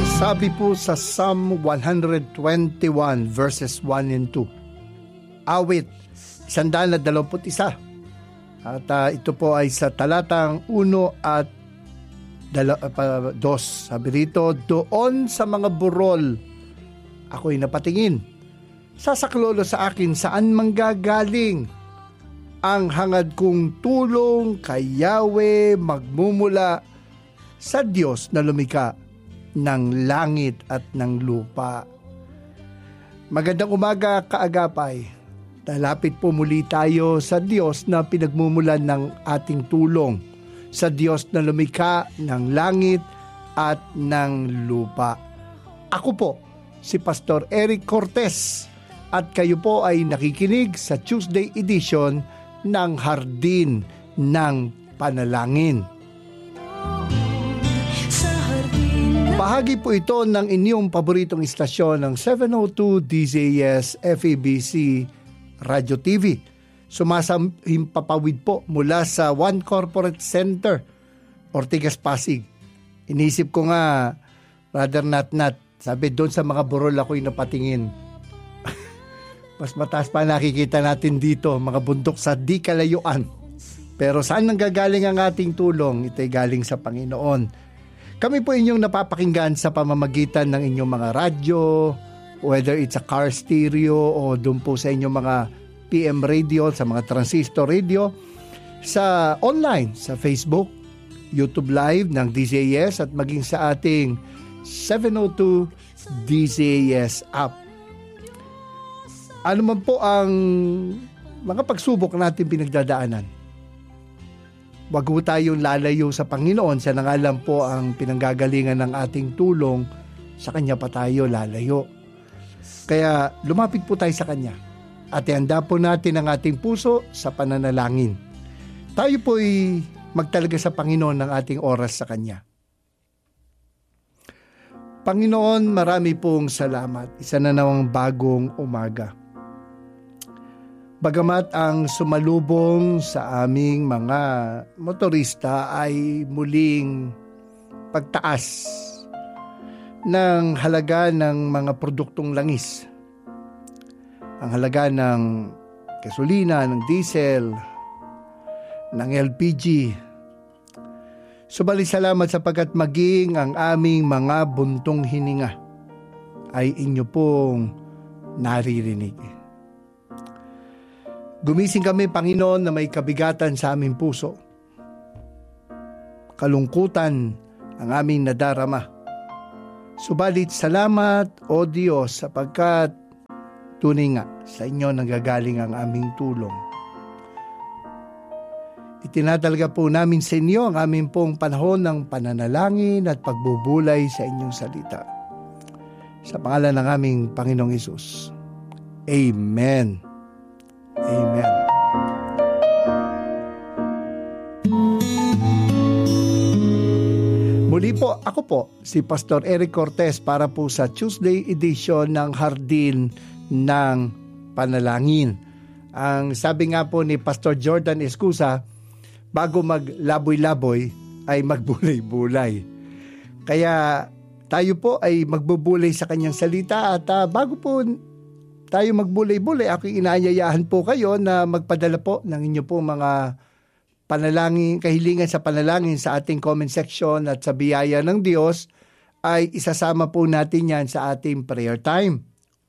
Sabi po sa Psalm 121 verses 1 and 2. Awit, 121. At ito po ay sa talatang 1 at 2. Sabi rito, doon sa mga burol, ako'y napatingin. Sasaklolo sa akin saan manggagaling. Ang hangad kong tulong kay Yahweh magmumula sa Diyos na lumikha ng langit at ng lupa. Magandang umaga, kaagapay. Lalapit po muli tayo sa Diyos na pinagmumulan ng ating tulong, sa Diyos na lumikha ng langit at ng lupa. Ako po, si Pastor Eric Cortez, at kayo po ay nakikinig sa Tuesday edition ng Hardin ng Panalangin. Bahagi po ito ng inyong paboritong istasyon ng 702 DZS FEBC Radio TV. Sumasahimpapawid po mula sa One Corporate Center, Ortigas, Pasig. Inisip ko nga, Brother Nat, sabi doon sa mga burol ako'y napatingin. Mas mataas pa nakikita natin dito, mga bundok sa di kalayuan. Pero saan nanggagaling ang ating tulong? Ito'y galing sa Panginoon. Kami po inyong napapakinggan sa pamamagitan ng inyong mga radyo, whether it's a car stereo o doon po sa inyong mga PM radio, sa mga transistor radio, sa online, sa Facebook, YouTube Live ng DZS at maging sa ating 702 DZS app. Ano man po ang mga pagsubok natin pinagdadaanan, wag po tayong lalayo sa Panginoon. Siya na nga lang po ang pinanggagalingan ng ating tulong. Sa Kanya pa tayo lalayo. Kaya lumapit po tayo sa Kanya. At ihanda po natin ang ating puso sa pananalangin. Tayo po'y magtalaga sa Panginoon ng ating oras sa Kanya. Panginoon, marami pong salamat. Isa na namang bagong umaga. Bagamat ang sumalubong sa aming mga motorista ay muling pagtaas ng halaga ng mga produktong langis. Ang halaga ng gasolina, ng diesel, ng LPG. Subalit salamat sapagkat maging ang aming mga buntong hininga ay inyo pong naririnig. Gumising kami, Panginoon, na may kabigatan sa aming puso. Kalungkutan ang aming nadarama. Subalit salamat, O Diyos, sapagkat tunay nga sa inyo nanggagaling ang aming tulong. Itinatalaga po namin sa inyo ang aming pong panahon ng pananalangin at pagbubulay sa inyong salita. Sa pangalan ng aming Panginoong Hesus. Amen. Amen. Muli po, ako po, si Pastor Eric Cortez para po sa Tuesday edition ng Hardin ng Panalangin. Ang sabi nga po ni Pastor Jordan Escusa, bago maglaboy-laboy ay magbulay-bulay. Kaya tayo po ay magbubulay sa kanyang salita at bago po tayo magbulay-bulay, aking inaanyayahan po kayo na magpadala po ng inyo po mga panalangin, kahilingan sa panalangin sa ating comment section at sa biyaya ng Diyos ay isasama po natin yan sa ating prayer time.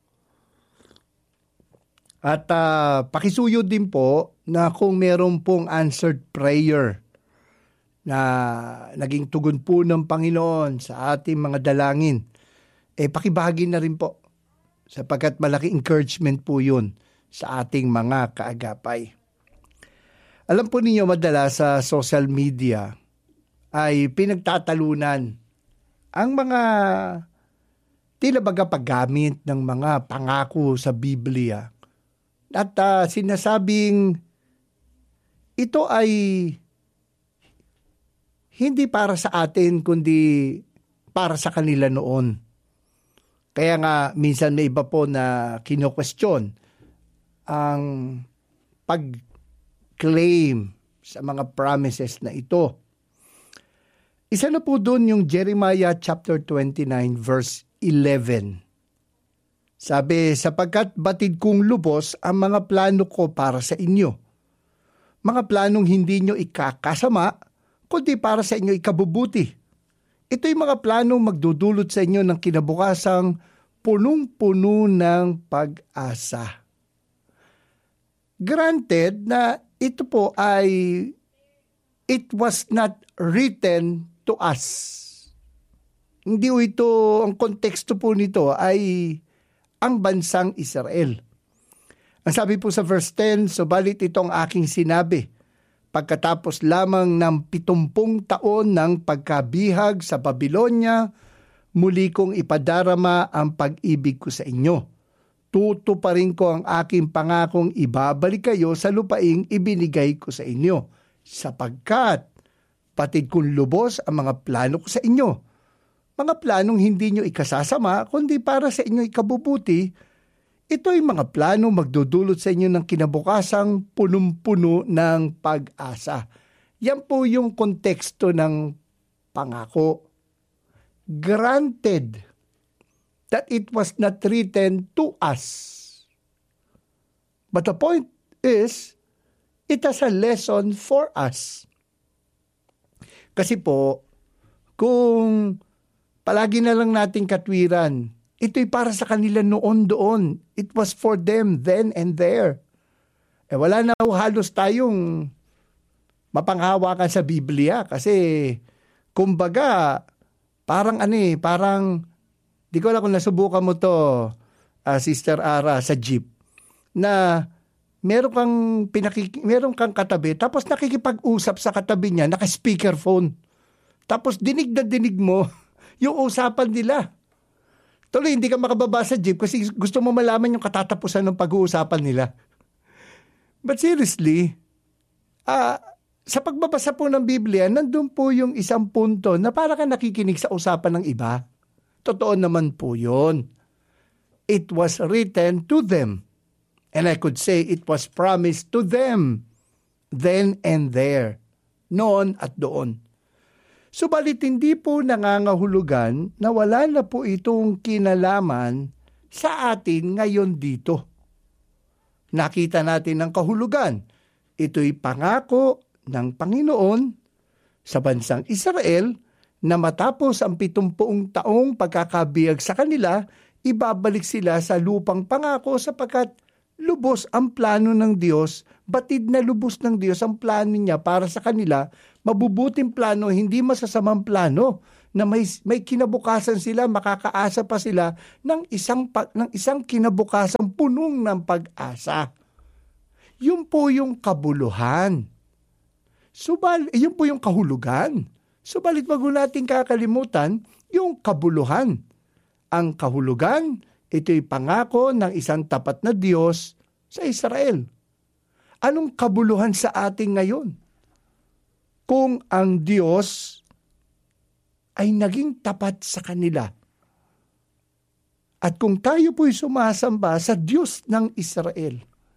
At pakisuyo din po na kung meron pong answered prayer na naging tugon po ng Panginoon sa ating mga dalangin, pakibahagi na rin po. Sapagkat malaki encouragement po yun sa ating mga kaagapay. Alam po ninyo, madalas sa social media ay pinagtatalunan ang mga tila baga paggamit ng mga pangako sa Biblia. At sinasabing ito ay hindi para sa atin kundi para sa kanila noon. Kaya nga minsan may iba po na kino-question ang pag-claim sa mga promises na ito. Isa na po doon yung Jeremiah chapter 29 verse 11. Sabi, sapagkat batid kong lubos ang mga plano ko para sa inyo. Mga planong hindi nyo ikakasama, kundi para sa inyo ikabubuti. Ito'y mga planong magdudulot sa inyo ng kinabukasang punong-puno ng pag-asa. Granted na ito po ay it was not written to us. Hindi ito, ang konteksto po nito ay ang bansang Israel. Ang sabi po sa verse 10, subalit itong aking sinabi, pagkatapos lamang ng 70 taon ng pagkabihag sa Babylonia, muli kong ipadarama ang pag-ibig ko sa inyo. Tutuparin ko ang aking pangakong ibabalik kayo sa lupaing ibinigay ko sa inyo, sapagkat patid kong lubos ang mga plano ko sa inyo. Mga planong hindi nyo ikasasama, kundi para sa inyo ikabubuti. Ito'y mga plano magdudulot sa inyo ng kinabukasang punong-puno ng pag-asa. Yan po yung konteksto ng pangako. Granted that it was not written to us. But the point is, it has a lesson for us. Kasi po, kung palagi na lang nating katwiran, ito'y para sa kanila noon doon. It was for them then and there. Wala na halos tayong mapanghawakan sa Biblia kasi kumbaga parang di ko alam kung nasubukan mo to, Sister Ara, sa jeep, na meron kang katabi, tapos nakikipag-usap sa katabi niya, naka-speakerphone. Tapos dinig na dinig mo yung usapan nila. Tuloy, hindi ka makababa sa jeep kasi gusto mo malaman yung katatapusan ng pag-uusapan nila. But seriously, sa pagbabasa po ng Biblia, nandun po yung isang punto na para ka nakikinig sa usapan ng iba. Totoo naman po yun. It was written to them. And I could say it was promised to them then and there, noon at doon. Subalit hindi po nangangahulugan na wala na po itong kinalaman sa atin ngayon dito. Nakita natin ang kahulugan. Ito'y pangako ng Panginoon sa bansang Israel na matapos ang 70 taong pagkakabihag sa kanila, ibabalik sila sa lupang pangako sapagkat lubos ang plano ng Diyos, batid na lubos ng Diyos ang plano niya para sa kanila, mabubuting plano, hindi masasamang plano, na may kinabukasan sila, makakaasa pa sila ng isang kinabukasan punong ng pag-asa. Yun po yung kabuluhan. Yun po yung kahulugan. Subalit wag natin kakalimutan yung kabuluhan. Ang kahulugan, ito'y pangako ng isang tapat na Diyos sa Israel. Anong kabuluhan sa atin ngayon? Kung ang Diyos ay naging tapat sa kanila. At kung tayo po'y sumasamba sa Diyos ng Israel,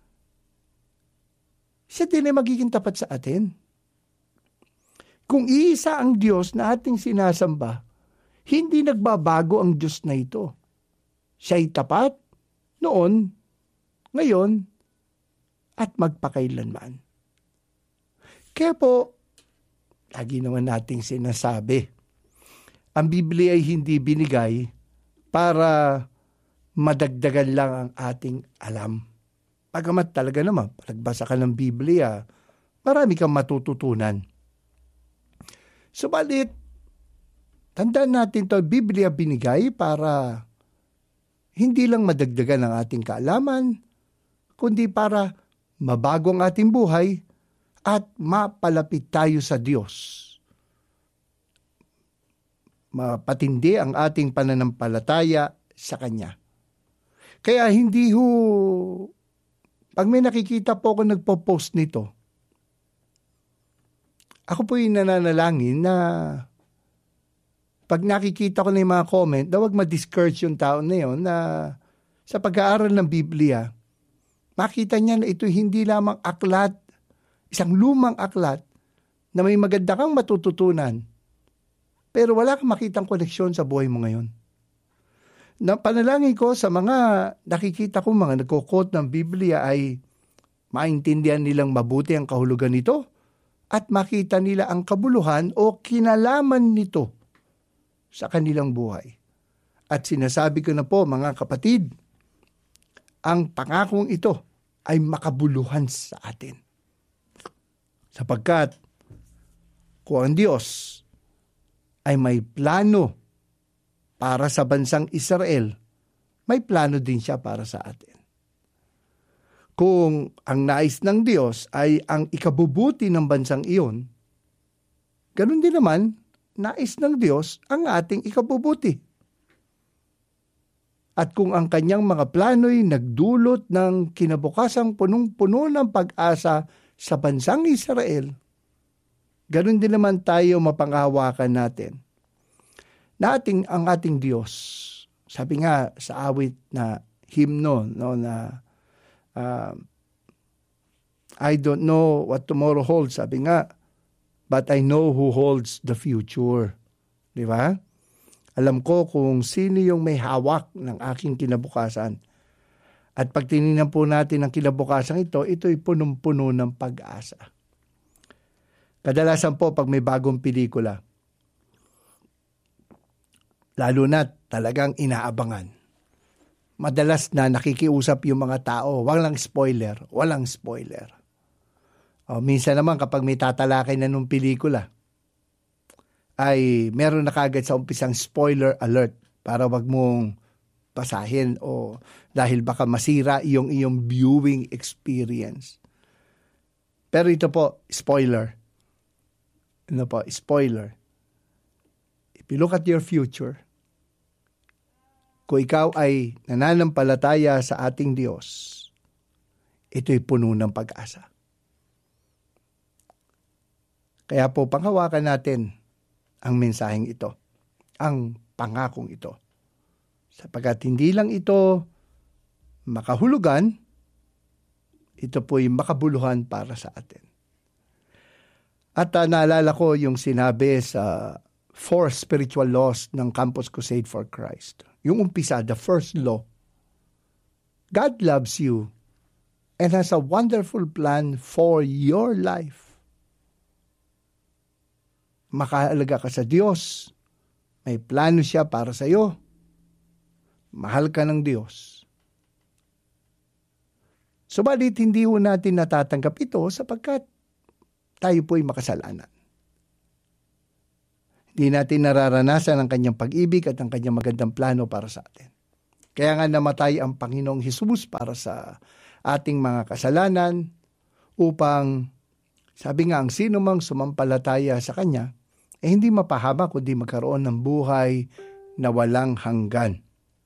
siya din ay magiging tapat sa atin. Kung iisa ang Diyos na ating sinasamba, hindi nagbabago ang Diyos na ito. Siya'y tapat noon, ngayon, at magpakailanman. Kaya po, lagi naman nating sinasabi, ang Biblia ay hindi binigay para madagdagan lang ang ating alam. Pagamat talaga naman, palagbasa ka ng Biblia, marami kang matututunan. Subalit, tandaan natin ito, Biblia binigay para hindi lang madagdagan ang ating kaalaman, kundi para mabago ang ating buhay at mapalapit tayo sa Diyos. Mapatindi ang ating pananampalataya sa Kanya. Kaya hindi pag may nakikita po ako nagpo-post nito, ako po yung nananalangin na pag nakikita ko na yung mga comment, na huwag ma-discourage yung tao na yun na sa pag-aaral ng Biblia, makita niya na ito hindi lamang isang lumang aklat na may maganda kang matututunan. pero wala kang makitang koneksyon sa buhay mo ngayon. Na panalangin ko sa mga nakikita ko mga nagko-quote ng Biblia ay maintindihan nilang mabuti ang kahulugan nito at makita nila ang kabuluhan o kinalaman nito sa kanilang buhay. At sinasabi ko na po mga kapatid, ang pangakong ito ay makabuluhan sa atin. Sapagkat kung ang Diyos ay may plano para sa bansang Israel, may plano din siya para sa atin. Kung ang nais ng Diyos ay ang ikabubuti ng bansang iyon, ganun din naman, nais ng Diyos ang ating ikabubuti. At kung ang kanyang mga plano'y nagdulot ng kinabukasang punong-puno ng pag-asa sa bansang Israel, ganun din naman tayo mapanghawakan natin. Ang ating Diyos, sabi nga sa awit na hymno, no, na I don't know what tomorrow holds, sabi nga, but I know who holds the future. Di ba? Alam ko kung sino yung may hawak ng aking kinabukasan. At pag tinignan po natin ang kinabukasan ito'y punong-puno ng pag-asa. Kadalasan po pag may bagong pelikula, lalo na talagang inaabangan, madalas na nakikiusap yung mga tao, walang spoiler. Minsan naman kapag may tatalakay na nung pelikula, ay meron na kagad sa umpisang spoiler alert para wag mong basahin o dahil baka masira iyong viewing experience. Pero ito po, spoiler. Spoiler. If you look at your future, kung ikaw ay nananampalataya sa ating Diyos, ito'y puno ng pag-asa. Kaya po, panghawakan natin ang mensaheng ito, ang pangakong ito. Sapagkat hindi lang ito makahulugan, ito po'y makabuluhan para sa atin. At naalala ko yung sinabi sa 4 spiritual laws ng Campus Crusade for Christ. Yung umpisa, the first law, God loves you and has a wonderful plan for your life. Makaalaga ka sa Diyos. May plano siya para sa iyo. Mahal ka ng Diyos. Subalit hindi ho natin natatanggap ito sapagkat tayo po'y makasalanan. Hindi natin nararanasan ang kanyang pag-ibig at ang kanyang magandang plano para sa atin. Kaya nga namatay ang Panginoong Hesus para sa ating mga kasalanan upang, sabi nga, ang sino mang sumampalataya sa Kanya, hindi mapahama kundi magkaroon ng buhay na walang hanggan.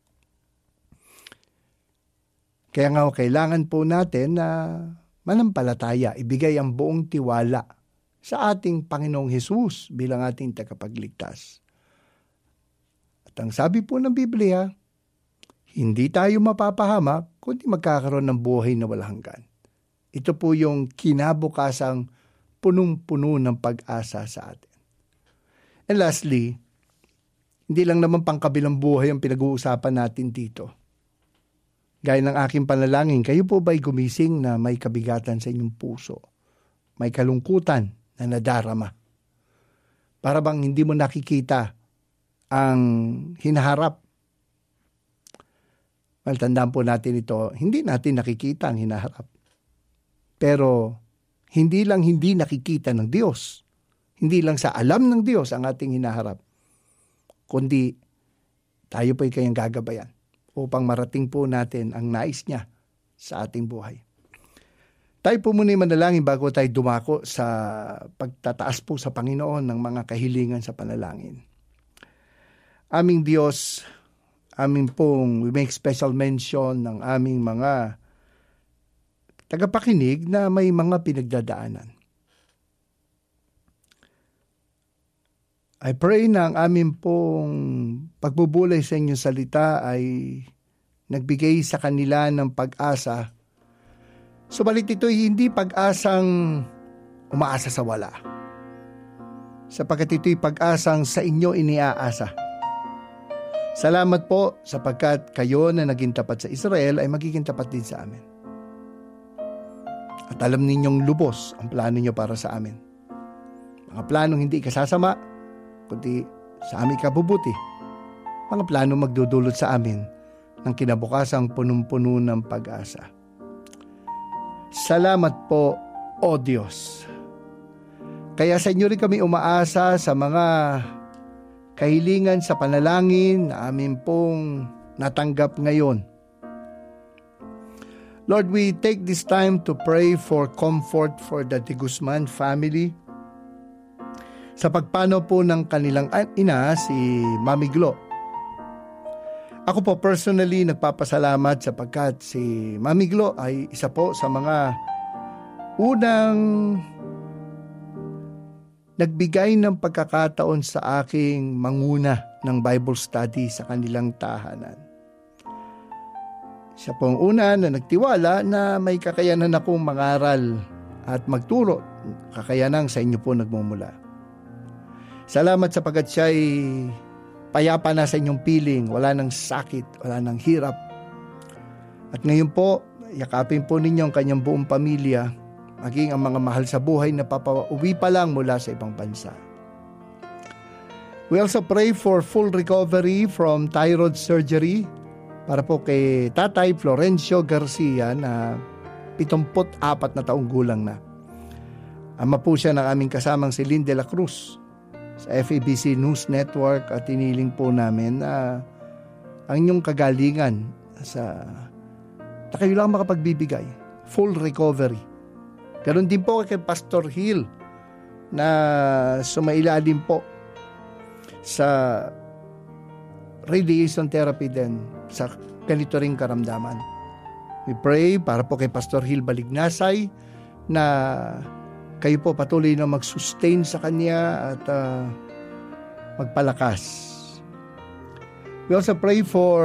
Kaya nga kailangan po natin na manampalataya, ibigay ang buong tiwala sa ating Panginoong Hesus bilang ating tagapagligtas. At ang sabi po ng Biblia, hindi tayo mapapahama kundi magkakaroon ng buhay na walang hanggan. Ito po yung kinabukasang punong-puno ng pag-asa sa atin. And lastly, hindi lang naman pangkabilang buhay ang pinag-uusapan natin dito. Gaya ng aking panalangin, kayo po ba'y gumising na may kabigatan sa inyong puso? May kalungkutan na nadarama? Para bang hindi mo nakikita ang hinaharap? Well, tandaan po natin ito, hindi natin nakikita ang hinaharap. Pero hindi lang hindi nakikita ng Diyos. Hindi lang sa alam ng Diyos ang ating hinaharap. Kundi tayo po'y kayang gagabayan upang marating po natin ang nais niya sa ating buhay. Tayo po muna manalangin bago tayo dumako sa pagtataas po sa Panginoon ng mga kahilingan sa panalangin. Aming Diyos, aming pong we make special mention ng aming mga tagapakinig na may mga pinagdadaanan. I pray na ang aming pong pagbubulay sa inyong salita ay nagbigay sa kanila ng pag-asa. Subalit ito'y hindi pag-asang umaasa sa wala. sapagkat ito'y pag-asang sa inyo iniaasa. Salamat po sapagkat kayo na naging tapat sa Israel ay magiging tapat din sa amin. At alam ninyong lubos ang plano niyo para sa amin. Mga planong hindi ikasasama, kundi sa aming kabubuti. Mga planong magdudulot sa amin ng kinabukasang punong-puno ng pag-asa. Salamat po, O Diyos. Kaya sa inyo rin kami umaasa sa mga kahilingan sa panalangin na amin pong natanggap ngayon. Lord, we take this time to pray for comfort for the De Guzman family. Sa pagpanaw po ng kanilang ina, si Mami Glo. Ako po personally nagpapasalamat sapagkat si Mami Glo ay isa po sa mga unang nagbigay ng pagkakataon sa aking manguna ng Bible study sa kanilang tahanan. Siya pong una na nagtiwala na may kakayanan akong mangaral at magturo. Kakayanan sa inyo po nagmumula. Salamat sapagkat siya ay payapa na sa inyong piling, wala nang sakit, wala nang hirap. At ngayon po, yakapin po ninyo ang kanyang buong pamilya, maging ang mga mahal sa buhay na papauwi pa lang mula sa ibang bansa. We also pray for full recovery from thyroid surgery para po kay Tatay Florencio Garcia na 74 na taong gulang na. Ama po siya ng aming kasamang si Lynn de la Cruz sa FABC News Network at iniling po namin na ang inyong kagalingan na kayo lang makapagbibigay. Full recovery. Ganon din po kay Pastor Hill na sumailalim po sa radiation therapy din sa ganito ring karamdaman. We pray para po kay Pastor Hill Balignasay na kayo po patuloy na mag-sustain sa kanya at magpalakas. We also pray for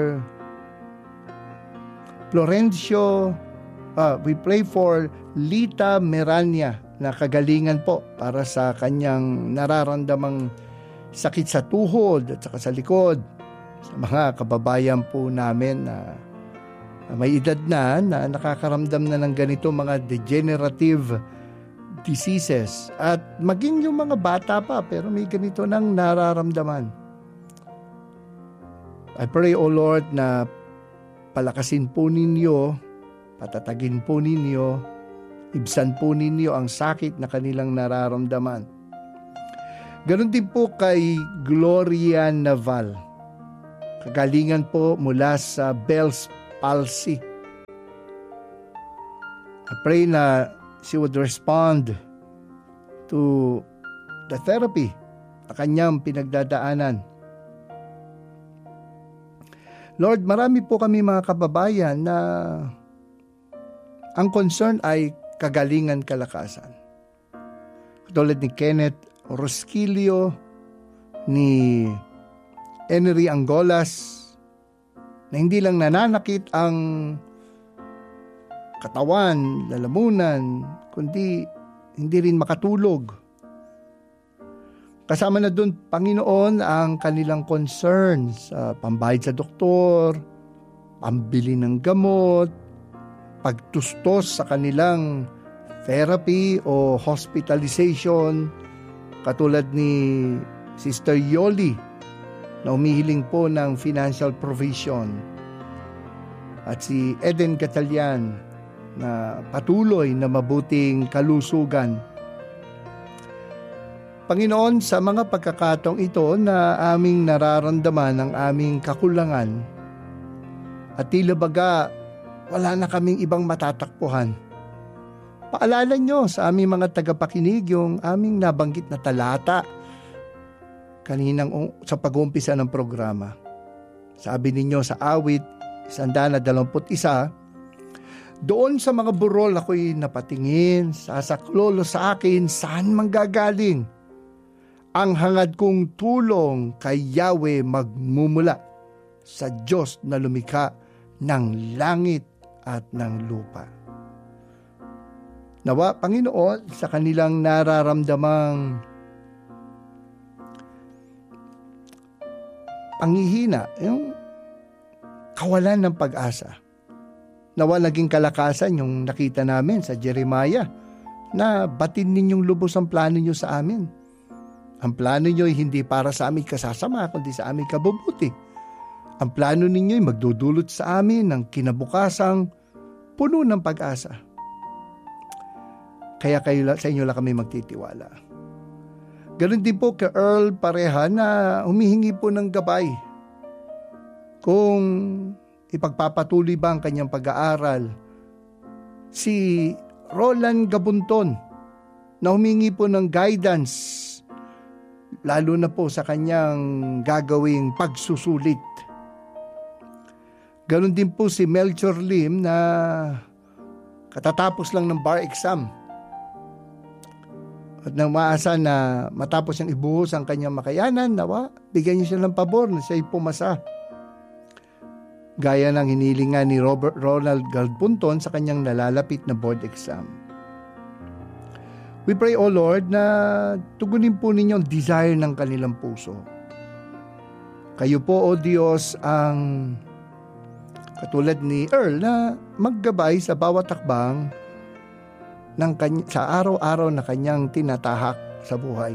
we pray for Lita Merania na kagalingan po para sa kanyang nararamdamang sakit sa tuhod at saka sa likod. Sa mga kababayan po namin na may edad na nakakaramdam na ng ganito mga degenerative diseases at maging yung mga bata pa pero may ganito nang nararamdaman. I pray, O Lord, na palakasin po ninyo, patatagin po ninyo, ibsan po ninyo ang sakit na kanilang nararamdaman. Ganon din po kay Gloria Naval. Kagalingan po mula sa Bell's palsy. I pray na she would respond to the therapy na kanyang pinagdadaanan. Lord, marami po kami mga kababayan na ang concern ay kagalingan, kalakasan. Katulad ni Kenneth Rosquilio, ni Henry Angolas, na hindi lang nananakit ang katawan, lalamunan, kundi hindi rin makatulog. Kasama na doon, Panginoon, ang kanilang concerns, pambayad sa doktor, pambili ng gamot, pagtustos sa kanilang therapy o hospitalization, katulad ni Sister Yoli na umihiling po ng financial provision, at si Eden Catalian na patuloy na mabuting kalusugan. Panginoon, sa mga pagkakataong ito na aming nararamdaman ang aming kakulangan at tila baga wala na kaming ibang matatakbuhan, paalala nyo sa aming mga tagapakinig yung aming nabanggit na talata kaninang sa pag-uumpisa ng programa. Sabi ninyo sa awit 121, doon sa mga burol ako'y napatingin, sasaklolo sa akin, saan manggagaling? Ang hangad kong tulong kay Yahweh magmumula sa Diyos na lumikha ng langit at ng lupa. Nawa, Panginoon, sa kanilang nararamdamang panghihina, yung kawalan ng pag-asa. Nawa naging kalakasan yung nakita namin sa Jeremiah na batin ninyong lubos ang plano nyo sa amin. Ang plano nyo ay hindi para sa aming kasasama, kundi sa aming kabubuti. Ang plano ninyo ay magdudulot sa amin ng kinabukasang puno ng pag-asa. Kaya sa inyo lang kami magtitiwala. Ganon din po kay Earl Pareha na humihingi po ng gabay. Kung ipagpapatuloy ba ang kanyang pag-aaral. Si Roland Gabunton na humingi po ng guidance lalo na po sa kanyang gagawing pagsusulit. Ganon din po si Melchor Lim na katatapos lang ng bar exam at nang maasa na matapos niyang ibuhos ang kanyang makayanan, nawa, bigyan niyo siya ng pabor na siya'y pumasa. Gaya ng hinilingan ni Ronald Galpunton sa kanyang nalalapit na board exam. We pray, O Lord, na tugunin po ninyo ang desire ng kanilang puso. Kayo po, O Diyos, ang katulad ni Earl na maggabay sa bawat takbang sa araw-araw na kanyang tinatahak sa buhay.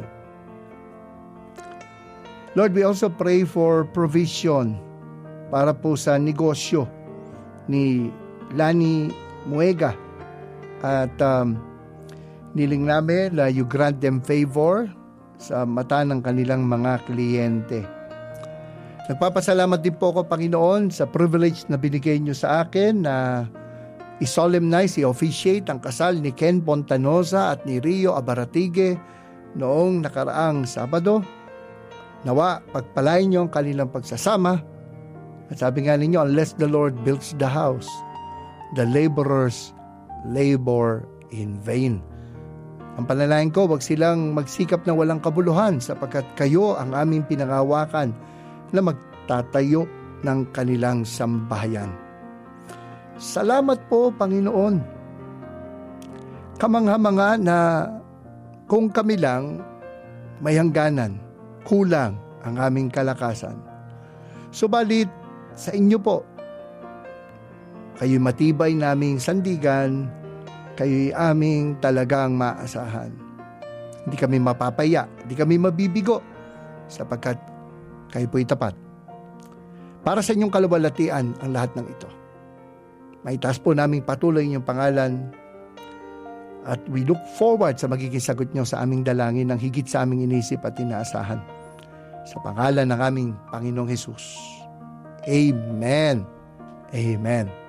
Lord, we also pray for provision para po sa negosyo ni Lani Muega at niling namin na you grant them favor sa mata ng kanilang mga kliyente. Nagpapasalamat din po ako, Panginoon, sa privilege na binigay niyo sa akin na i-solemnize, i-officiate ang kasal ni Ken Pontanoza at ni Rio Abaratige noong nakaraang Sabado. Nawa, pagpalain niyo ang kanilang pagsasama. At sabi nga ninyo, unless the Lord builds the house, the laborers labor in vain. Ang panalangin ko, wag silang magsikap na walang kabuluhan sapagkat kayo ang aming pinangawakan na magtatayo ng kanilang sambahayan. Salamat po, Panginoon. Kamangha-mangha na kung kami lang may hangganan, kulang ang aming kalakasan. Subalit sa inyo po, kayo'y matibay naming sandigan, kayo'y aming talagang maasahan. Hindi kami mapapaya, hindi kami mabibigo, sapagkat kayo po'y tapat. Para sa inyong kaluwalhatian ang lahat ng ito. Maitaas po naming patuloy inyong pangalan at we look forward sa magiging sagot niyo sa aming dalangin ng higit sa aming inisip at inaasahan. Sa pangalan ng aming Panginoong Hesus. Amen. Amen.